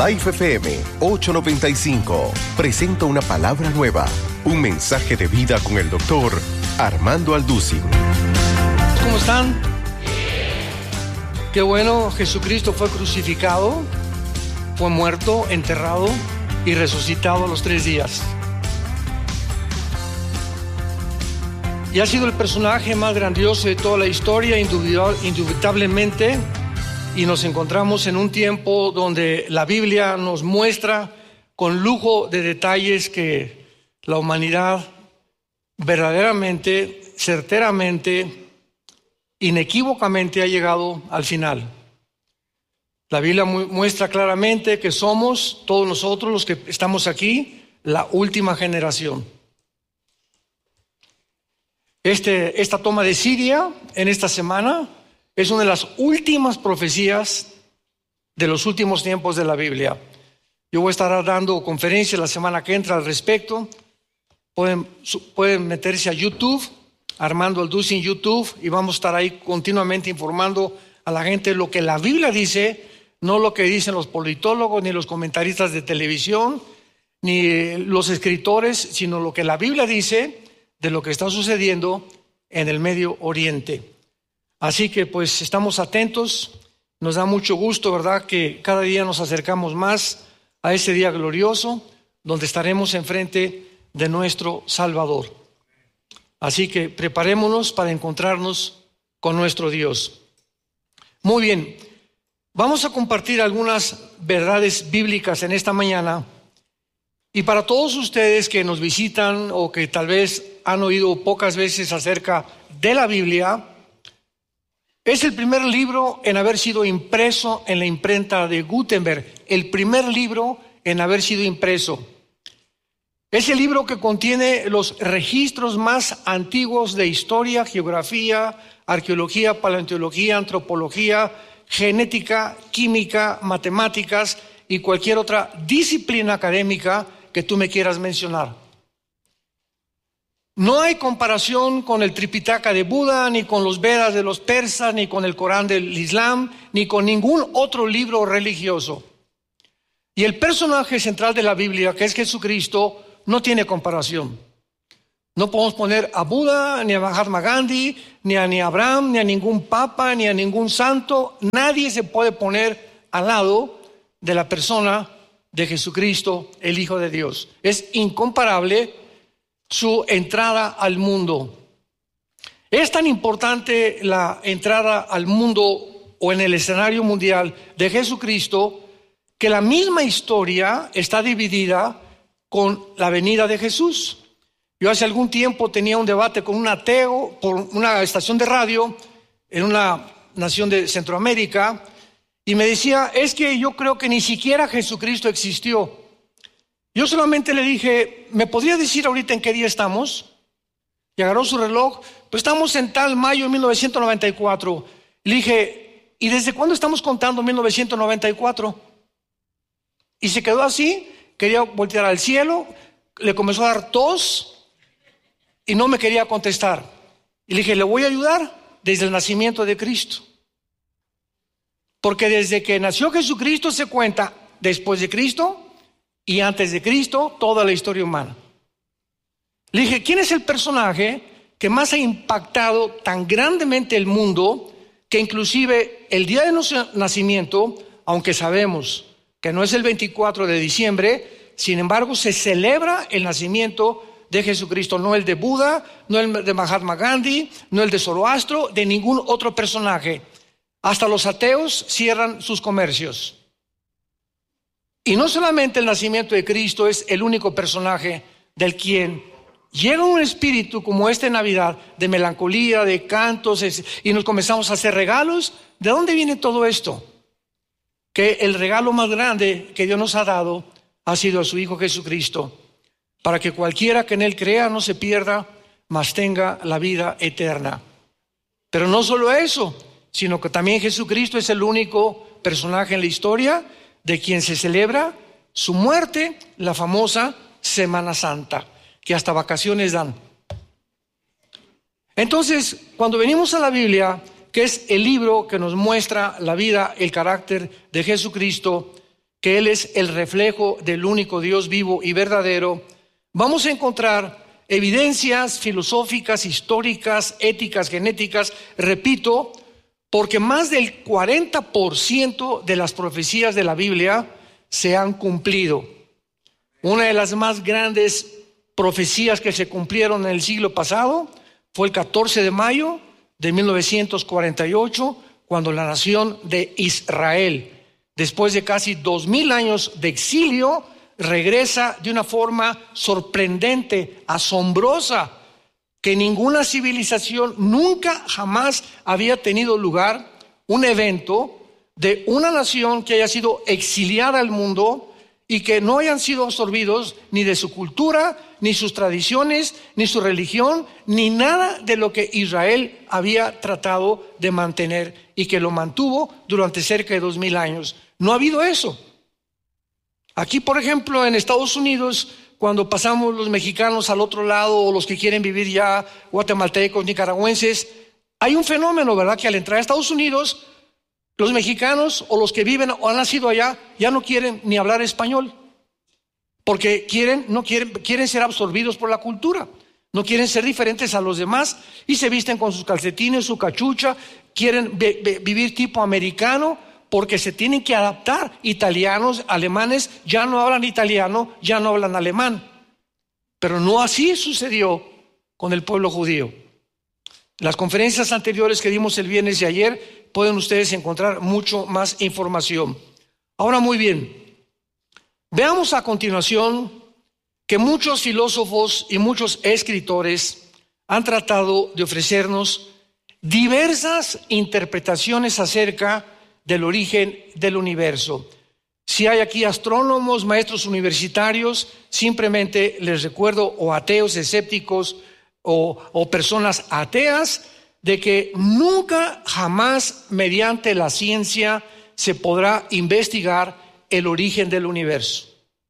Life FM 895 presenta una palabra nueva, un mensaje de vida con el doctor Armando Alducin. ¿Cómo están? Qué bueno, Jesucristo fue crucificado, fue muerto, enterrado y resucitado a los 3 días. Y ha sido el personaje más grandioso de toda la historia, indubitablemente. Y nos encontramos en un tiempo donde la Biblia nos muestra con lujo de detalles que la humanidad verdaderamente, certeramente, inequívocamente ha llegado al final. La Biblia muestra claramente que somos, todos nosotros los que estamos aquí, la última generación. Esta toma de Siria en esta semana es una de las últimas profecías de los últimos tiempos de la Biblia. Yo voy a estar dando conferencias la semana que entra al respecto. Pueden meterse a YouTube, Armando Alducin YouTube, y vamos a estar ahí continuamente informando a la gente lo que la Biblia dice, no lo que dicen los politólogos, ni los comentaristas de televisión, ni los escritores, sino lo que la Biblia dice de lo que está sucediendo en el Medio Oriente. Así que pues estamos atentos, nos da mucho gusto, ¿verdad?, que cada día nos acercamos más a ese día glorioso donde estaremos enfrente de nuestro Salvador. Así que preparémonos para encontrarnos con nuestro Dios. Muy bien, vamos a compartir algunas verdades bíblicas en esta mañana. Y para todos ustedes que nos visitan o que tal vez han oído pocas veces acerca de la Biblia, es el primer libro en haber sido impreso en la imprenta de Gutenberg, el primer libro en haber sido impreso. Es el libro que contiene los registros más antiguos de historia, geografía, arqueología, paleontología, antropología, genética, química, matemáticas y cualquier otra disciplina académica que tú me quieras mencionar. No hay comparación con el Tripitaka de Buda, ni con los Vedas de los persas, ni con el Corán del Islam, ni con ningún otro libro religioso. Y el personaje central de la Biblia, que es Jesucristo, no tiene comparación. No podemos poner a Buda, ni a Mahatma Gandhi, ni a Abraham, ni a ningún papa, ni a ningún santo. Nadie se puede poner al lado de la persona de Jesucristo, el Hijo de Dios. Es incomparable su entrada al mundo. Es tan importante la entrada al mundo o en el escenario mundial de Jesucristo que la misma historia está dividida con la venida de Jesús. Yo hace algún tiempo tenía un debate con un ateo por una estación de radio en una nación de Centroamérica y me decía, es que yo creo que ni siquiera Jesucristo existió. Yo solamente le dije, ¿me podría decir ahorita en qué día estamos? Y agarró su reloj, pues estamos en tal mayo de 1994. Le dije, ¿y desde cuándo estamos contando 1994? Y se quedó así, quería voltear al cielo, le comenzó a dar tos y no me quería contestar. Y le dije, le voy a ayudar desde el nacimiento de Cristo. Porque desde que nació Jesucristo se cuenta después de Cristo y antes de Cristo, toda la historia humana. Le dije, ¿quién es el personaje que más ha impactado tan grandemente el mundo que inclusive el día de nuestro nacimiento, aunque sabemos que no es el 24 de diciembre, sin embargo se celebra el nacimiento de Jesucristo, no el de Buda, no el de Mahatma Gandhi, no el de Zoroastro, de ningún otro personaje. Hasta los ateos cierran sus comercios. Y no solamente el nacimiento de Cristo es el único personaje del quien llega un espíritu como este en Navidad, de melancolía, de cantos, y nos comenzamos a hacer regalos. ¿De dónde viene todo esto? Que el regalo más grande que Dios nos ha dado ha sido a su Hijo Jesucristo, para que cualquiera que en Él crea no se pierda, mas tenga la vida eterna. Pero no solo eso, sino que también Jesucristo es el único personaje en la historia de quien se celebra su muerte, la famosa Semana Santa, que hasta vacaciones dan. Entonces, cuando venimos a la Biblia, que es el libro que nos muestra la vida, el carácter de Jesucristo, que Él es el reflejo del único Dios vivo y verdadero, vamos a encontrar evidencias filosóficas, históricas, éticas, genéticas, repito, porque más del 40% de las profecías de la Biblia se han cumplido. Una de las más grandes profecías que se cumplieron en el siglo pasado fue el 14 de mayo de 1948, cuando la nación de Israel, después de casi 2000 años de exilio, regresa de una forma sorprendente, asombrosa, que ninguna civilización nunca jamás había tenido lugar, un evento de una nación que haya sido exiliada al mundo y que no hayan sido absorbidos ni de su cultura, ni sus tradiciones, ni su religión, ni nada de lo que Israel había tratado de mantener y que lo mantuvo durante cerca de 2000 años. No ha habido eso. Aquí, por ejemplo, en Estados Unidos, cuando pasamos los mexicanos al otro lado o los que quieren vivir ya, guatemaltecos, nicaragüenses, hay un fenómeno, ¿verdad? Que al entrar a Estados Unidos, los mexicanos o los que viven o han nacido allá ya no quieren ni hablar español, porque quieren ser absorbidos por la cultura, no quieren ser diferentes a los demás y se visten con sus calcetines, su cachucha, quieren vivir tipo americano porque se tienen que adaptar. Italianos, alemanes ya no hablan italiano, ya no hablan alemán, pero no así sucedió con el pueblo judío. En las conferencias anteriores que dimos el viernes y ayer pueden ustedes encontrar mucho más información. Ahora, muy bien, veamos a continuación que muchos filósofos y muchos escritores han tratado de ofrecernos diversas interpretaciones acerca del origen del universo. Si hay aquí astrónomos, maestros universitarios, simplemente les recuerdo, o ateos, escépticos, o personas ateas, de que nunca jamás mediante la ciencia se podrá investigar el origen del universo.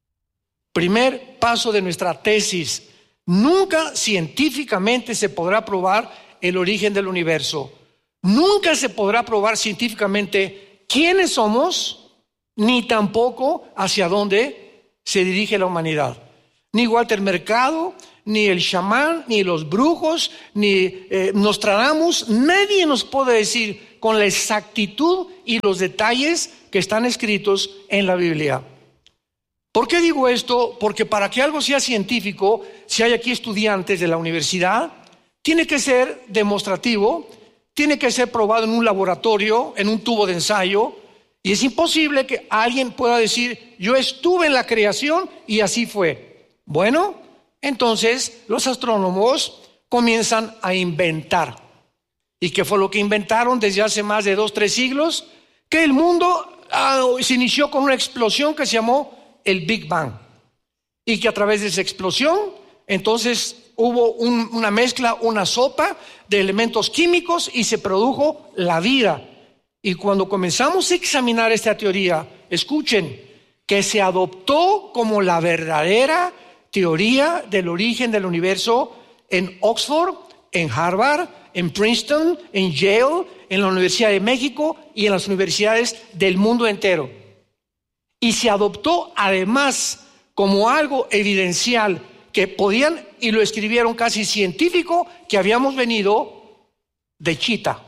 Primer paso de nuestra tesis: nunca científicamente se podrá probar el origen del universo. Nunca se podrá probar científicamente quiénes somos, ni tampoco hacia dónde se dirige la humanidad. Ni Walter Mercado, ni el chamán, ni los brujos, ni Nostradamus, nadie nos puede decir con la exactitud y los detalles que están escritos en la Biblia. ¿Por qué digo esto? Porque para que algo sea científico, si hay aquí estudiantes de la universidad, tiene que ser demostrativo, tiene que ser probado en un laboratorio, en un tubo de ensayo, y es imposible que alguien pueda decir: yo estuve en la creación y así fue. Bueno, entonces los astrónomos comienzan a inventar. ¿Y qué fue lo que inventaron desde hace más de 2-3 siglos? Que el mundo se inició con una explosión que se llamó el Big Bang, y que a través de esa explosión entonces hubo una mezcla, una sopa de elementos químicos y se produjo la vida. Y cuando comenzamos a examinar esta teoría, escuchen, que se adoptó como la verdadera teoría del origen del universo en Oxford, en Harvard, en Princeton, en Yale, en la Universidad de México y en las universidades del mundo entero. Y se adoptó además como algo evidencial que podían, y lo escribieron casi científico, que habíamos venido de Chita,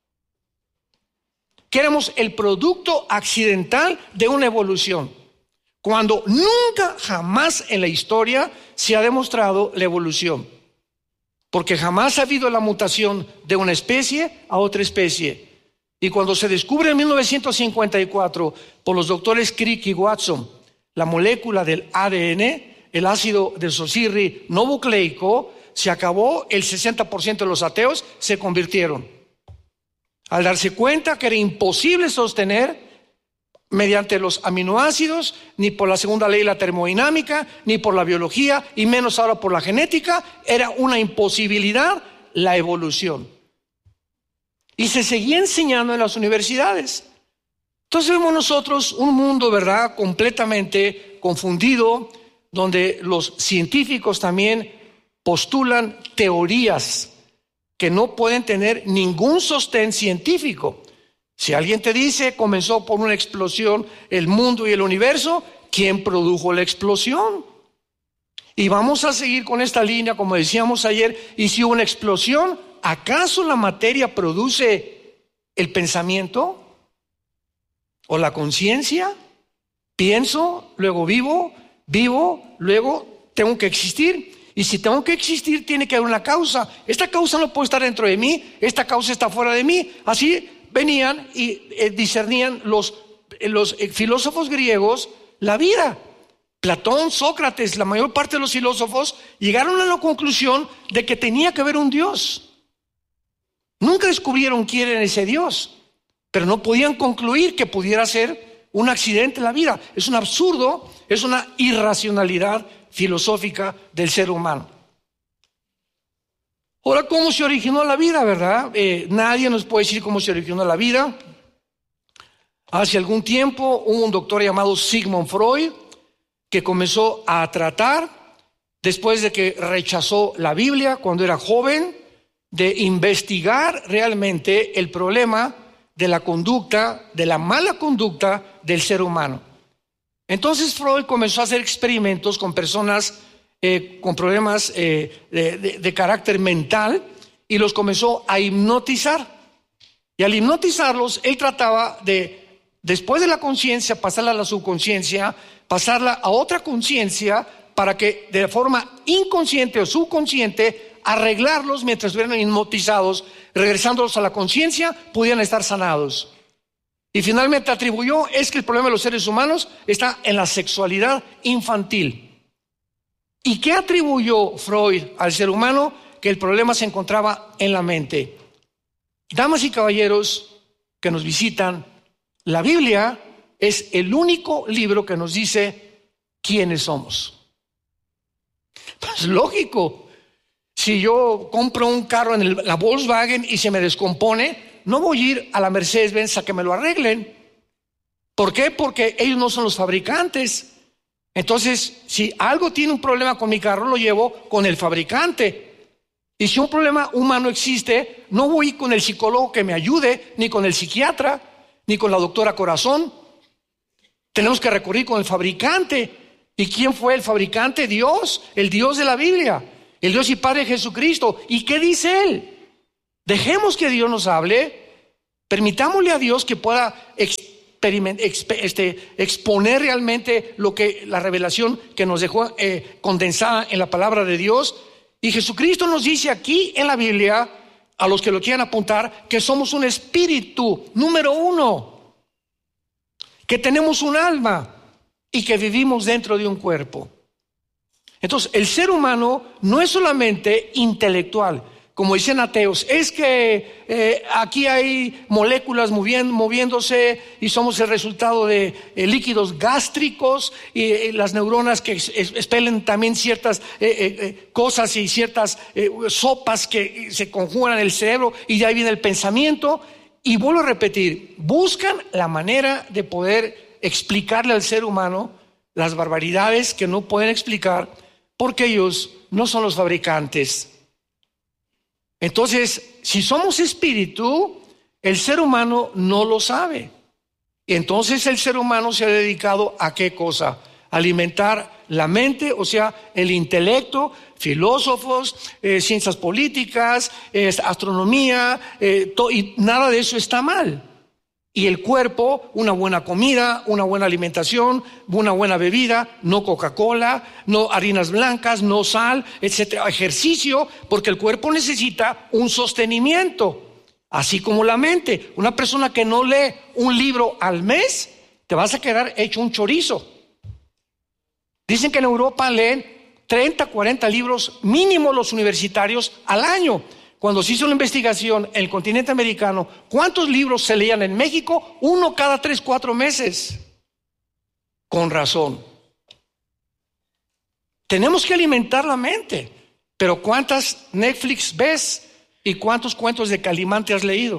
que éramos el producto accidental de una evolución, cuando nunca jamás en la historia se ha demostrado la evolución, porque jamás ha habido la mutación de una especie a otra especie. Y cuando se descubre en 1954 por los doctores Crick y Watson la molécula del ADN, el ácido desoxirribonucleico, se acabó. El 60% de los ateos se convirtieron al darse cuenta que era imposible sostener mediante los aminoácidos, ni por la segunda ley de la termodinámica, ni por la biología, y menos ahora por la genética. Era una imposibilidad la evolución. Y se seguía enseñando en las universidades. Entonces vemos nosotros un mundo, ¿verdad?, completamente confundido, donde los científicos también postulan teorías que no pueden tener ningún sostén científico. Si alguien te dice comenzó por una explosión el mundo y el universo, ¿quién produjo la explosión? Y vamos a seguir con esta línea, como decíamos ayer. Y si hubo una explosión, ¿acaso la materia produce el pensamiento o la conciencia? Pienso, luego vivo, luego tengo que existir. Y si tengo que existir, tiene que haber una causa. Esta causa no puede estar dentro de mí, esta causa está fuera de mí. Así venían y discernían los filósofos griegos la vida. Platón, Sócrates, la mayor parte de los filósofos llegaron a la conclusión de que tenía que haber un Dios. Nunca descubrieron quién era ese Dios, pero no podían concluir que pudiera ser un accidente en la vida. Es un absurdo, es una irracionalidad filosófica del ser humano. Ahora, ¿cómo se originó la vida, verdad? Nadie nos puede decir cómo se originó la vida. Hace algún tiempo hubo un doctor llamado Sigmund Freud que comenzó a tratar, después de que rechazó la Biblia cuando era joven, de investigar realmente el problema de la conducta, de la mala conducta del ser humano. Entonces Freud comenzó a hacer experimentos con personas con problemas de carácter mental y los comenzó a hipnotizar. Y al hipnotizarlos, él trataba de, después de la conciencia, pasarla a la subconsciencia, pasarla a otra conciencia para que de forma inconsciente o subconsciente arreglarlos mientras estuvieran hipnotizados, regresándolos a la conciencia, pudieran estar sanados. Y finalmente atribuyó es que el problema de los seres humanos está en la sexualidad infantil. ¿Y qué atribuyó Freud al ser humano? Que el problema se encontraba en la mente. Damas y caballeros que nos visitan, la Biblia es el único libro que nos dice quiénes somos. Pues lógico, si yo compro un carro en la Volkswagen y se me descompone, no voy a ir a la Mercedes-Benz a que me lo arreglen. ¿Por qué? Porque ellos no son los fabricantes. Entonces, si algo tiene un problema con mi carro, lo llevo con el fabricante. Y si un problema humano existe, no voy con el psicólogo que me ayude, ni con el psiquiatra, ni con la doctora Corazón. Tenemos que recurrir con el fabricante. ¿Y quién fue el fabricante? Dios, el Dios de la Biblia, el Dios y Padre Jesucristo. ¿Y qué dice Él? Dejemos que Dios nos hable, permitámosle a Dios que pueda exponer realmente lo que la revelación que nos dejó condensada en la palabra de Dios. Y Jesucristo nos dice aquí en la Biblia, a los que lo quieran apuntar, que somos un espíritu, número uno, que tenemos un alma y que vivimos dentro de un cuerpo. Entonces, el ser humano no es solamente intelectual, como dicen ateos, es que aquí hay moléculas moviéndose y somos el resultado de líquidos gástricos y las neuronas que expelen también ciertas cosas y ciertas sopas que se conjugan en el cerebro y de ahí viene el pensamiento. Y vuelvo a repetir, buscan la manera de poder explicarle al ser humano las barbaridades que no pueden explicar porque ellos no son los fabricantes. Entonces, si somos espíritu, el ser humano no lo sabe. Y entonces el ser humano se ha dedicado a ¿qué cosa? Alimentar la mente, o sea, el intelecto, filósofos, ciencias políticas, astronomía, y nada de eso está mal. Y el cuerpo, una buena comida, una buena alimentación, una buena bebida, no Coca-Cola, no harinas blancas, no sal, etcétera. Ejercicio, porque el cuerpo necesita un sostenimiento, así como la mente. Una persona que no lee un libro al mes, te vas a quedar hecho un chorizo. Dicen que en Europa leen 30, 40 libros mínimo los universitarios al año. Cuando se hizo la investigación en el continente americano, ¿cuántos libros se leían en México? 1 cada 3, 4 meses. Con razón. Tenemos que alimentar la mente. Pero ¿cuántas Netflix ves? ¿Y cuántos cuentos de Calimán te has leído?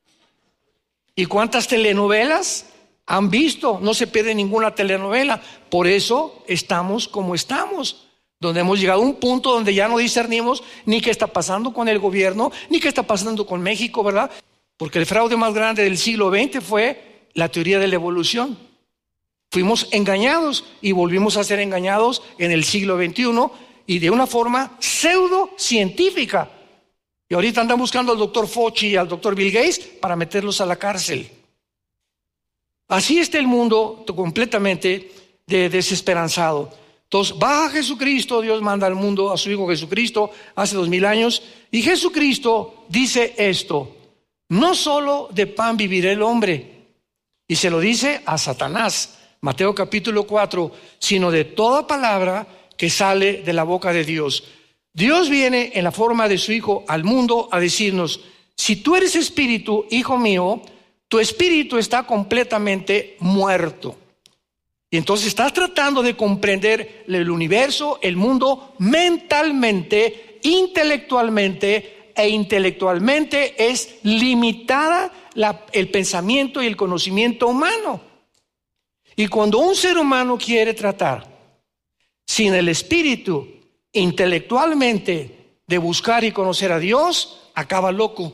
¿Y cuántas telenovelas han visto? No se pierde ninguna telenovela. Por eso estamos como estamos. Donde hemos llegado a un punto donde ya no discernimos ni qué está pasando con el gobierno, ni qué está pasando con México, ¿verdad? Porque el fraude más grande del siglo XX fue la teoría de la evolución. Fuimos engañados y volvimos a ser engañados en el siglo XXI y de una forma pseudocientífica. Y ahorita andan buscando al doctor Fauci y al doctor Bill Gates para meterlos a la cárcel. Así está el mundo completamente desesperanzado. Entonces baja Jesucristo, Dios manda al mundo a su Hijo Jesucristo hace 2000 años. Y Jesucristo dice esto: no solo de pan vivirá el hombre. Y se lo dice a Satanás, Mateo capítulo 4, sino de toda palabra que sale de la boca de Dios. Dios viene en la forma de su Hijo al mundo a decirnos: si tú eres espíritu, hijo mío, tu espíritu está completamente muerto. Y entonces estás tratando de comprender el universo, el mundo, mentalmente, intelectualmente, e intelectualmente es limitada el pensamiento y el conocimiento humano. Y cuando un ser humano quiere tratar sin el espíritu intelectualmente de buscar y conocer a Dios, acaba loco.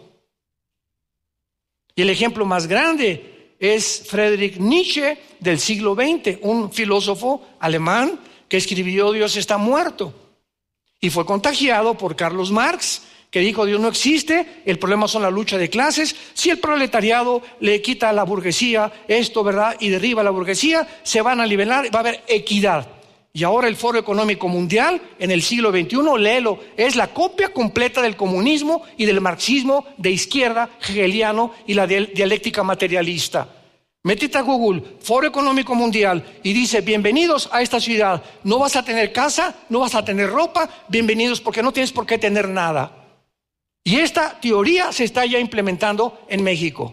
Y el ejemplo más grande es Friedrich Nietzsche del siglo XX, un filósofo alemán que escribió Dios está muerto. Y fue contagiado por Carlos Marx, que dijo Dios no existe, el problema son la lucha de clases. Si el proletariado le quita a la burguesía esto, ¿verdad?, y derriba a la burguesía, se van a nivelar, va a haber equidad. Y ahora el Foro Económico Mundial en el siglo XXI, léelo, es la copia completa del comunismo y del marxismo de izquierda hegeliano y la dialéctica materialista. Métete a Google, Foro Económico Mundial, y dice: bienvenidos a esta ciudad, no vas a tener casa, no vas a tener ropa, bienvenidos porque no tienes por qué tener nada. Y esta teoría se está ya implementando en México.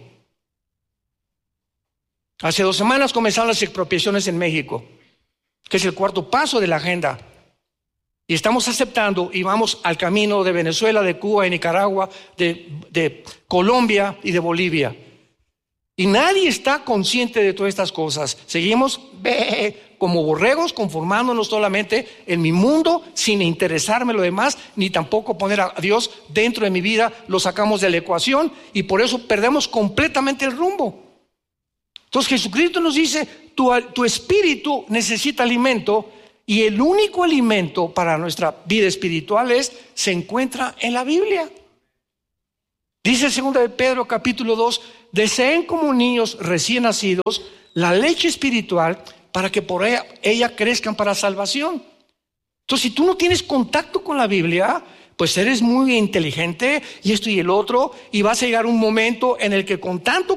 Hace 2 semanas comenzaron las expropiaciones en México, que es el 4º paso de la agenda. Y estamos aceptando y vamos al camino de Venezuela, de Cuba, de Nicaragua, de Colombia y de Bolivia. Y nadie está consciente de todas estas cosas. Seguimos como borregos, conformándonos solamente en mi mundo, sin interesarme lo demás, ni tampoco poner a Dios dentro de mi vida. Lo sacamos de la ecuación y por eso perdemos completamente el rumbo. Entonces Jesucristo nos dice: tu espíritu necesita alimento, y el único alimento para nuestra vida espiritual se encuentra en la Biblia. Dice 2 de Pedro capítulo 2: deseen como niños recién nacidos la leche espiritual para que por ella crezcan para salvación. Entonces, si tú no tienes contacto con la Biblia, pues eres muy inteligente y esto y el otro, y vas a llegar un momento en el que con tanto